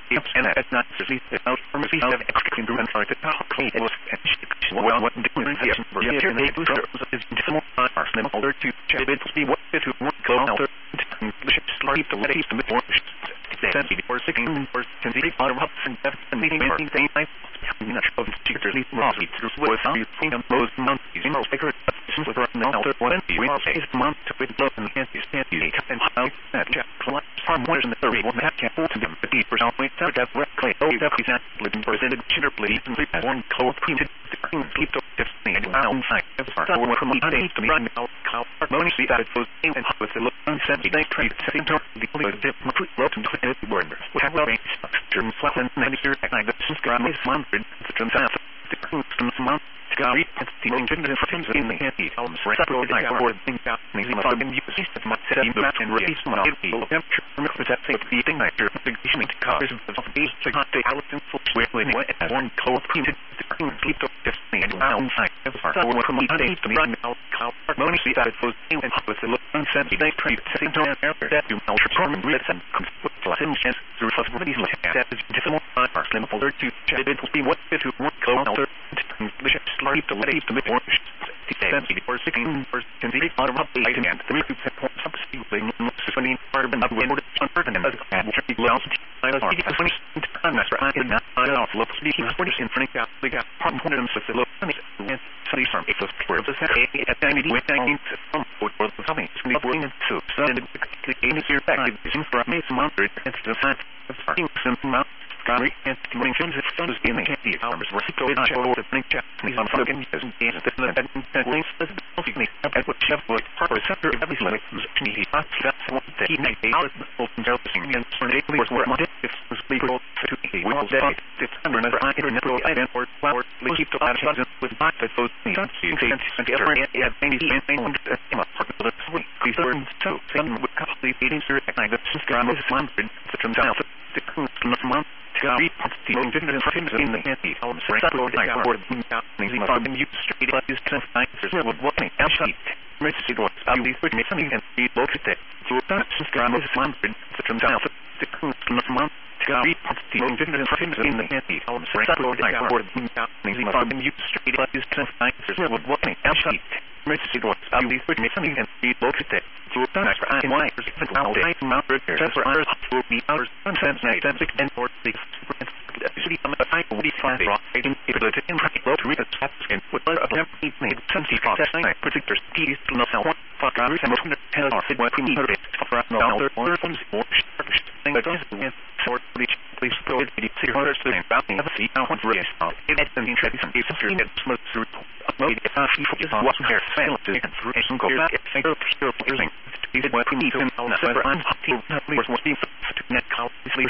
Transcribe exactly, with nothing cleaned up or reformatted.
and that's not really out from the of extreme are the clay was well what doing yes for the here they do is decimal arsenal older to check it see what to go out the ship sleep the way to before sense or sixteen or can see out of ups and depths and meeting anything I not of particularly rosy through with some freedom most months in most sacred with no other one we say is month with love and can't you stand you and how that collapse somewhere in the third one that can't hold to them but the percent point that that clay oh that is not living presented should believe and sleep one cold printed sleep to destiny and down side of our one from the days to be run out how harmony see that it was and with the look unsaid they trade same to the only different look and it word we have well germ flatland and here at night this gram is manfred the transact the some month Gary, and the engine and friends in the handy elms, separate I or think that easy must have been used to my setting the match and race one of the temperature from that safe beating nicer, the issue to cars of these to not take out in full swiftly and one cold printed sleep to destiny and round side of our one from the days to be run out cloud harmony see that it was and with the look unsaid they trade setting to after that you know perform and read and conflict Latin chance through possibilities like that is decimal our slim folder to check it will be what if you want go out the ship sleep to let it to be more or sixteen or can be out of up the item and three point substituting suspending carbon of wind on person and traffic wells I was twenty and that's right and I off look speaking forty in front of the gap part one of them so look and study some if it's for the at ninety with nineteen from for the something boring and so so the game is here back in for me some hundred it's the fact of starting some amount Gary and morning films it does in the candy hours were so in show the think chat me on fucking is in the and links the coffee at what chef was part of center of every like me that's what the he made out of the open servicing and for the was where my if was legal to be we all day it's under another I never I didn't or flower we keep to that with my that those things you can and ever yeah maybe anything particular these are so some would complete eating sir and I got gram is one the terms out the month Gary, the engine and friends in the handy elms, separate I or the easy farm you straight like this ten nine percent with what any outside. Mercy doors, I'll be putting something and be located there. So that's gram is one the terms out the month. Gary, the engine and friends in the handy elms, separate I or the easy farm you straight like this ten nine percent with what any outside. Mercy doors, I'll be putting something and be located there. So that's I and why percent all day mount repair for hours will be hours and cents night and six and four six actually I'm a I will be fine in ability in practical to read the steps and with other attempt made sense process I particular keys to know how fuck I was able to tell our fit what we need for us now other other ones more thing that is and sort please please go it see orders to and about have a see how one race out it has been interesting some cases through it smooth through upload it uh she is on what's here fail to and through and go back and think of using is what we need to know whether I'm team was working to net call